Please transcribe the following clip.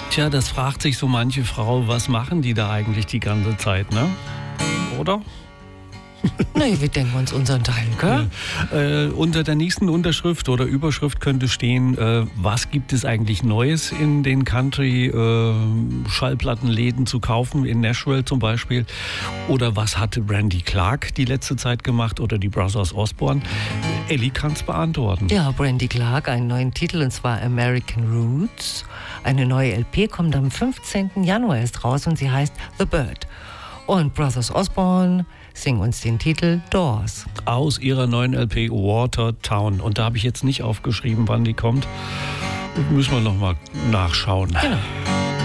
Tja, das fragt sich so manche Frau, was machen die da eigentlich die ganze Zeit, ne? Oder? Nee, wir denken uns unseren Teil, gell? Ja. Unter der nächsten Unterschrift oder Überschrift könnte stehen, was gibt es eigentlich Neues in den Country-Schallplattenläden zu kaufen, in Nashville zum Beispiel? Oder was hatte Randy Clark die letzte Zeit gemacht oder die Brothers Osborne? Elli kann es beantworten. Ja, Randy Clark, einen neuen Titel, und zwar American Roots. Eine neue LP kommt am 15. Januar erst raus und sie heißt The Bird. Und Brothers Osborne singen uns den Titel Doors. Aus ihrer neuen LP Watertown. Und da habe ich jetzt nicht aufgeschrieben, wann die kommt. Müssen wir noch mal nachschauen. Genau.